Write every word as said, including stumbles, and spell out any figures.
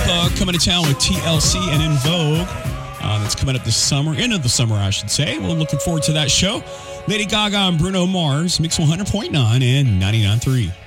Lipa coming to town with T L C and In Vogue. Uh, that's coming up this summer, end of the summer, I should say. We're looking forward to that show. Lady Gaga and Bruno Mars, Mix one hundred point nine and ninety-nine point three.